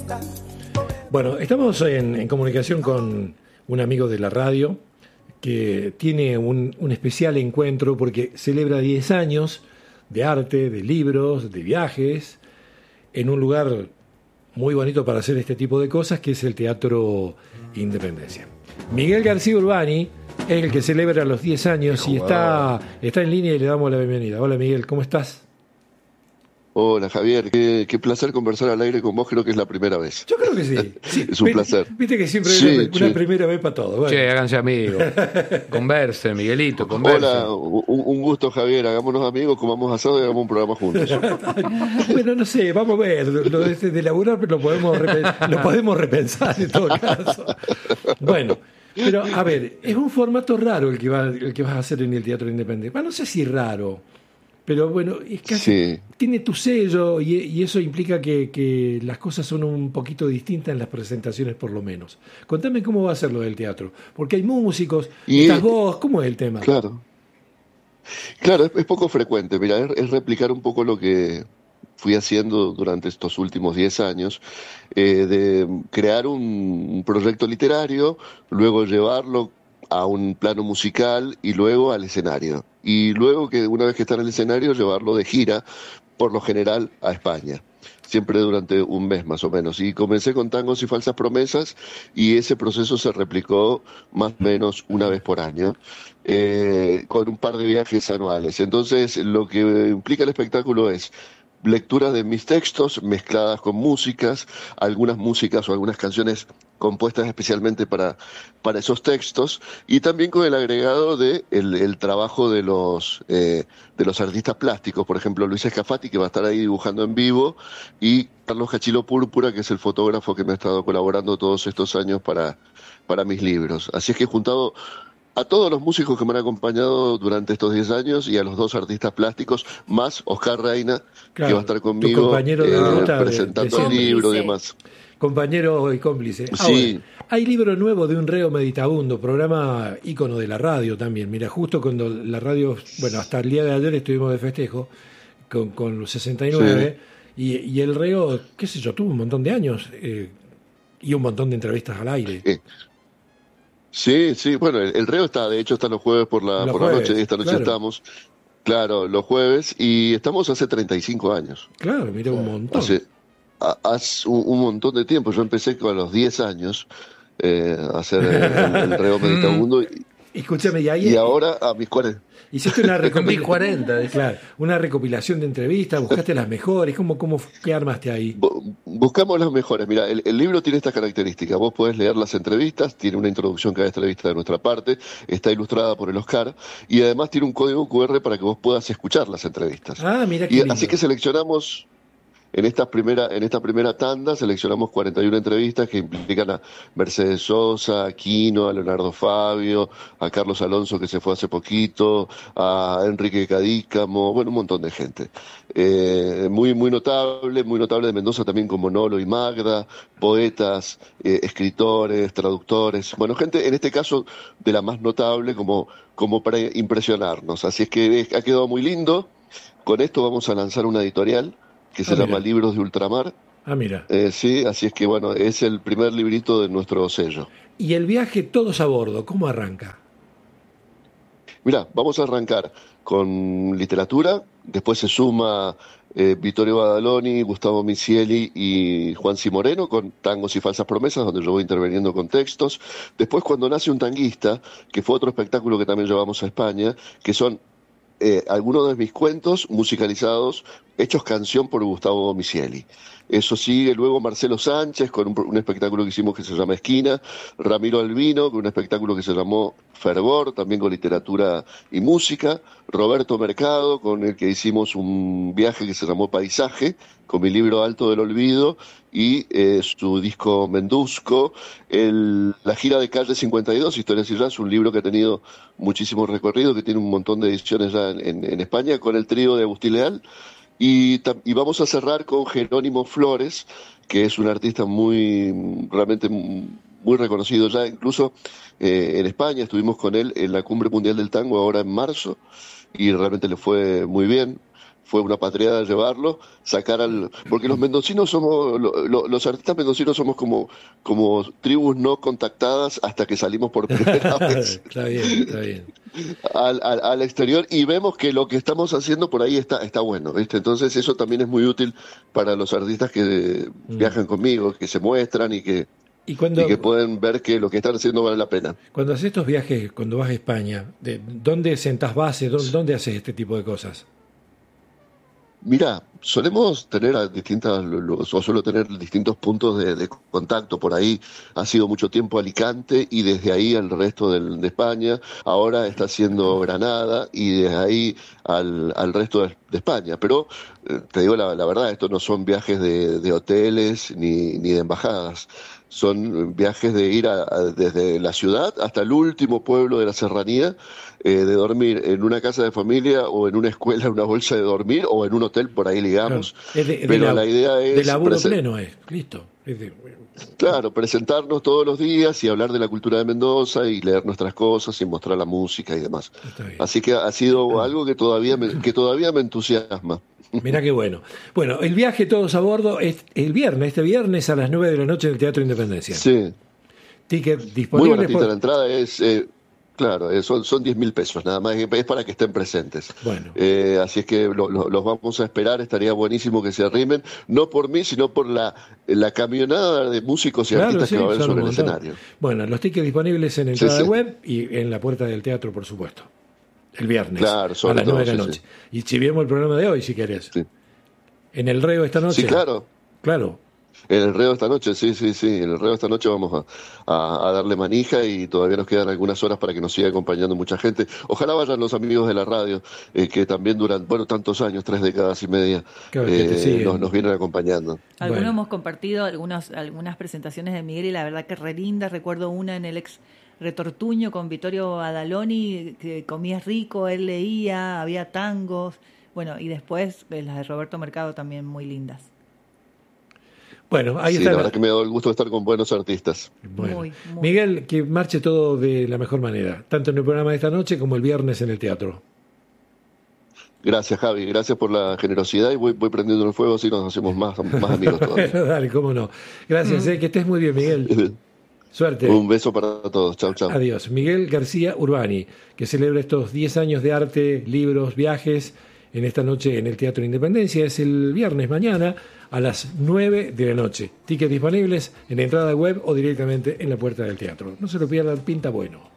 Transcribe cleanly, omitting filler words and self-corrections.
Bueno, estamos en comunicación con un amigo de la radio que tiene un especial encuentro porque celebra 10 años de arte, de libros, de viajes, en un lugar muy bonito para hacer este tipo de cosas, que es el Teatro Independencia. Miguel García Urbani es el que celebra los 10 años y está en línea y le damos la bienvenida. Hola Miguel, ¿cómo estás? Hola Javier, qué placer conversar al aire con vos, creo que es la primera vez. Yo creo que sí. Sí. Es un placer. Viste que siempre hay una primera vez para todo. Bueno. Che, háganse amigos. Conversen, Miguelito, conversen. Hola, un gusto Javier, hagámonos amigos, comamos asado y hagamos un programa juntos. Bueno, no sé, vamos a ver, lo de laburar lo podemos repensar en todo caso. Bueno, pero a ver, es un formato raro el que vas a hacer en el Teatro Independiente. Bueno, no sé si raro. Pero bueno, es casi, tiene tu sello y eso implica que las cosas son un poquito distintas en las presentaciones por lo menos. Contame cómo va a ser lo del teatro, porque hay músicos, estás vos, ¿cómo es el tema? Claro, es poco frecuente, mira, es replicar un poco lo que fui haciendo durante estos últimos 10 años, de crear un proyecto literario, luego llevarlo a un plano musical y luego al escenario. Y luego que una vez que está en el escenario, llevarlo de gira, por lo general, a España. Siempre durante un mes más o menos. Y comencé con Tangos y Falsas Promesas y ese proceso se replicó más o menos una vez por año, con un par de viajes anuales. Entonces, lo que implica el espectáculo es lectura de mis textos mezcladas con músicas, algunas músicas o algunas canciones compuestas especialmente para esos textos, y también con el agregado de el trabajo de los artistas plásticos, por ejemplo Luis Escafati, que va a estar ahí dibujando en vivo, y Carlos Cachilo Púrpura, que es el fotógrafo que me ha estado colaborando todos estos años para mis libros. Así es que he juntado a todos los músicos que me han acompañado durante estos 10 años y a los 2 artistas plásticos, más Oscar Reina, que va a estar conmigo presentando el libro y demás. Compañero y cómplice. Sí. Ahora, hay libro nuevo de Un Reo Meditabundo, programa ícono de la radio también. Mira, justo cuando la radio, bueno, hasta el día de ayer estuvimos de festejo con los 69, y el Reo, qué sé yo, tuvo un montón de años y un montón de entrevistas al aire. Sí, bueno, el Reo está los jueves por la noche, esta noche estamos, claro, los jueves, y estamos hace 35 años. Claro, mira, un montón. Hace un montón de tiempo, yo empecé con los 10 años a hacer el Reo Meditabundo, escúchame, y ahora a mis 40. Hiciste una recopilación. 40, claro, una recopilación de entrevistas, buscaste las mejores, ¿qué armaste ahí? Buscamos las mejores. Mira, el libro tiene esta característica. Vos podés leer las entrevistas, tiene una introducción cada entrevista de nuestra parte, está ilustrada por el Oscar, y además tiene un código QR para que vos puedas escuchar las entrevistas. Ah, mira qué lindo. Así que seleccionamos. En esta primera tanda seleccionamos 41 entrevistas que implican a Mercedes Sosa, a Quino, a Leonardo Fabio, a Carlos Alonso, que se fue hace poquito, a Enrique Cadícamo, bueno, un montón de gente. Muy notable de Mendoza también, como Nolo y Magda, poetas, escritores, traductores, bueno, gente en este caso de la más notable como para impresionarnos. Así es que ha quedado muy lindo. Con esto vamos a lanzar una editorial que se llama Libros de Ultramar. Ah, mira. Sí, así es que bueno, es el primer librito de nuestro sello. ¿Y el viaje todos a bordo, cómo arranca? Mira, vamos a arrancar con literatura, después se suma Vittorio Badaloni, Gustavo Misieli y Juan C. Moreno con Tangos y Falsas Promesas, donde yo voy interviniendo con textos. Después, Cuando nace un tanguista, que fue otro espectáculo que también llevamos a España, que son algunos de mis cuentos musicalizados, hechos canción por Gustavo Misieli. Eso sigue luego Marcelo Sánchez con un espectáculo que hicimos que se llama Esquina, Ramiro Albino con un espectáculo que se llamó Fervor, también con literatura y música, Roberto Mercado con el que hicimos un viaje que se llamó Paisaje, con mi libro Alto del Olvido y su disco Mendusco, la gira de Calle 52, Historias y Jazz, un libro que ha tenido muchísimo recorrido, que tiene un montón de ediciones ya en España, con el trío de Agustín Leal. Y vamos a cerrar con Jerónimo Flores, que es un artista realmente muy reconocido ya, incluso en España. Estuvimos con él en la Cumbre Mundial del Tango ahora en marzo y realmente le fue muy bien. fue una patriada llevarlo, porque los mendocinos somos, los artistas mendocinos somos como tribus no contactadas hasta que salimos por primera vez. Está bien. Al exterior y vemos que lo que estamos haciendo por ahí está bueno, ¿viste? Entonces eso también es muy útil para los artistas que viajan conmigo, que se muestran y que pueden ver que lo que están haciendo vale la pena. Cuando haces estos viajes, cuando vas a España, ¿dónde sentás base? ¿Dónde haces este tipo de cosas? Mira, solemos tener suelo tener distintos puntos de contacto por ahí. Ha sido mucho tiempo Alicante y desde ahí al resto de España. Ahora está siendo Granada y desde ahí al resto de España. Pero te digo la verdad, estos no son viajes de hoteles ni de embajadas. Son viajes de ir desde la ciudad hasta el último pueblo de la serranía, de dormir en una casa de familia o en una escuela, en una bolsa de dormir o en un hotel, por ahí ligamos. Claro. Pero la idea es... De laburo pleno listo. Claro, presentarnos todos los días y hablar de la cultura de Mendoza y leer nuestras cosas y mostrar la música y demás. Así que ha sido algo que todavía me entusiasma. Mirá qué bueno. Bueno, el viaje todos a bordo es este viernes a las 9 de la noche en el Teatro Independencia. Sí. Ticket disponible. Muy baratita la entrada, claro, son 10.000 pesos nada más, es para que estén presentes. Bueno. Así es que los vamos a esperar, estaría buenísimo que se arrimen, no por mí, sino por la camionada de músicos y artistas que va a haber sobre el escenario. Bueno, los tickets disponibles en entrada web y en la puerta del teatro, por supuesto. El viernes, claro, a las 9 de la noche. Y si vemos el programa de hoy, si querés. Sí. En el Reo esta noche. Sí, claro. Claro. En el Reo esta noche, sí. En el Reo esta noche vamos a darle manija y todavía nos quedan algunas horas para que nos siga acompañando mucha gente. Ojalá vayan los amigos de la radio, que también duran, tantos años, 3 décadas y media, nos vienen acompañando. Algunos hemos compartido algunas presentaciones de Miguel y la verdad que re linda. Recuerdo una en el ex Retortuño con Vittorio Adaloni, que comías rico, él leía, había tangos, bueno, y después las de Roberto Mercado también muy lindas. Bueno, ahí está. La verdad que me ha dado el gusto de estar con buenos artistas. Bueno. Muy. Miguel, que marche todo de la mejor manera, tanto en el programa de esta noche como el viernes en el teatro. Gracias, Javi, gracias por la generosidad y voy prendiendo el fuego así nos hacemos más amigos todavía. Dale, cómo no. Gracias, que estés muy bien, Miguel. Suerte. Un beso para todos. Chau. Adiós. Miguel García Urbani, que celebra estos 10 años de arte, libros, viajes, en esta noche en el Teatro Independencia. Es el viernes mañana a las 9 de la noche. Tickets disponibles en la entrada web o directamente en la puerta del teatro. No se lo pierdan, pinta bueno.